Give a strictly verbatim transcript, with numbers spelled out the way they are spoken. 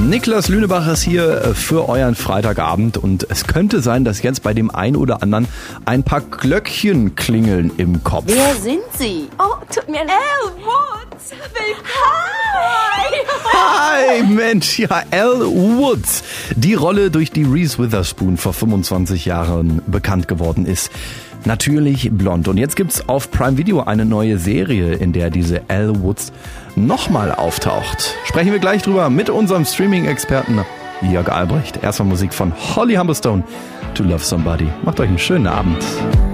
Niklas Lünebach ist hier für euren Freitagabend und es könnte sein, dass jetzt bei dem einen oder anderen ein paar Glöckchen klingeln im Kopf. Wer sind Sie? Oh, tut mir leid. Elle Woods, willkommen. Hi, Mensch, ja, Elle Woods. Die Rolle, durch die Reese Witherspoon vor fünfundzwanzig Jahren bekannt geworden ist. Natürlich blond. Und jetzt gibt's auf Prime Video eine neue Serie, in der diese Elle Woods nochmal auftaucht. Sprechen wir gleich drüber mit unserem Streaming-Experten Jörg Albrecht. Erstmal Musik von Holly Humberstone, To Love Somebody. Macht euch einen schönen Abend.